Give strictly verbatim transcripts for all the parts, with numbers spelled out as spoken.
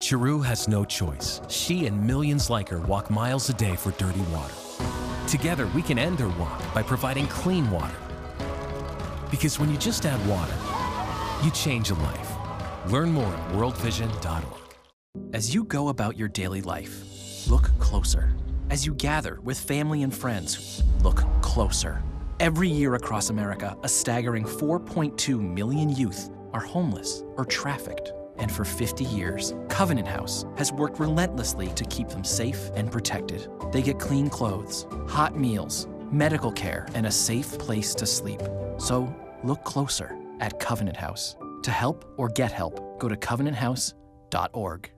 Cheru has no choice. She and millions like her walk miles a day for dirty water. Together, we can end their walk by providing clean water. Because when you just add water, you change a life. Learn more at world vision dot org. As you go about your daily life, look closer. As you gather with family and friends, look closer. Every year across America, a staggering four point two million youth are homeless or trafficked. And for fifty years, Covenant House has worked relentlessly to keep them safe and protected. They get clean clothes, hot meals, medical care, and a safe place to sleep. So look closer at Covenant House. To help or get help, go to covenant house dot org.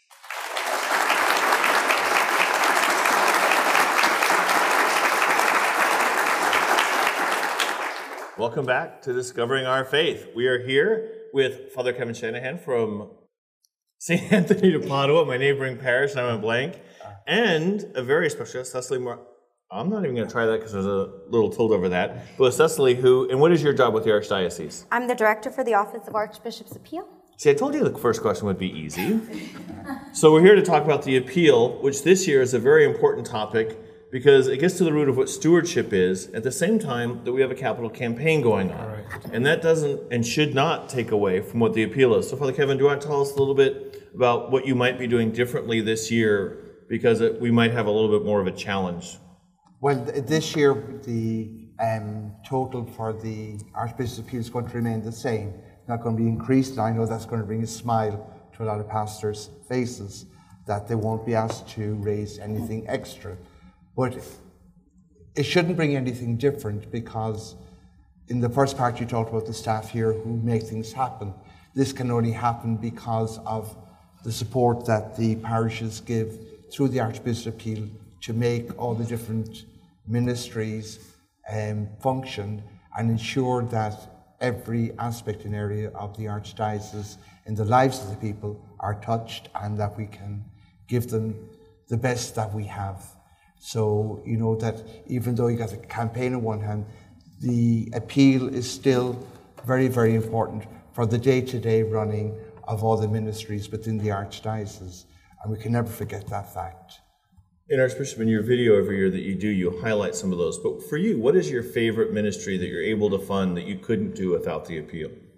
Welcome back to Discovering Our Faith. We are here with Father Kevin Shanahan from Saint Anthony de Padua, my neighboring parish, and I'm in blank, and a very special guest, Cecily Mar- I'm not even going to try that because there's a little tilt over that. But Cecily, who, and what is your job with the Archdiocese? I'm the Director for the Office of Archbishop's Appeal. See, I told you the first question would be easy. So we're here to talk about the appeal, which this year is a very important topic because it gets to the root of what stewardship is, at the same time that we have a capital campaign going on. Right. And that doesn't and should not take away from what the appeal is. So Father Kevin, do you want to tell us a little bit about what you might be doing differently this year, because it, we might have a little bit more of a challenge? Well, th- this year the um, total for the Archbishop's Appeal is going to remain the same. It's not going to be increased, and I know that's going to bring a smile to a lot of pastors' faces, that they won't be asked to raise anything extra. But it shouldn't bring anything different, because in the first part you talked about the staff here who make things happen. This can only happen because of the support that the parishes give through the Archbishop's Appeal to make all the different ministries um, function and ensure that every aspect and area of the Archdiocese in the lives of the people are touched, and that we can give them the best that we have. So, you know, that even though you got a campaign on one hand, the appeal is still very, very important for the day-to-day running of all the ministries within the Archdiocese. And we can never forget that fact. In Archbishop, in your video every year that you do, you highlight some of those. But for you, what is your favorite ministry that you're able to fund that you couldn't do without the appeal?